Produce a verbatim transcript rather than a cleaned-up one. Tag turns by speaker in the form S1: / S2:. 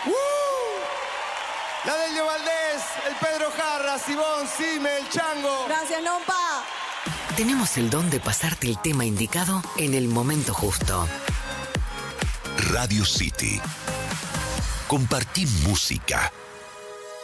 S1: La Delio Valdés, el Pedro Jarra, Sibón, Sime, el Chango.
S2: Gracias, Nompa.
S3: Tenemos el don de pasarte el tema indicado en el momento justo.
S4: Radio City. Compartí música.